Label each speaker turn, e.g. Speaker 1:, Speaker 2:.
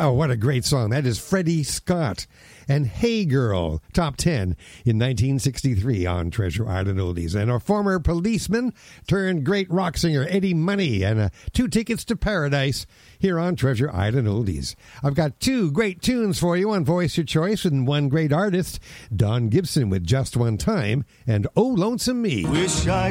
Speaker 1: Oh, what a great song. That is Freddie Scott and Hey Girl, top 10 in 1963 on Treasure Island Oldies. And a former policeman turned great rock singer, Eddie Money, and 2 tickets to paradise here on Treasure Island Oldies. I've got 2 great tunes for you on Voice Your Choice and 1 great artist, Don Gibson with Just One Time and Oh Lonesome Me.
Speaker 2: Wish I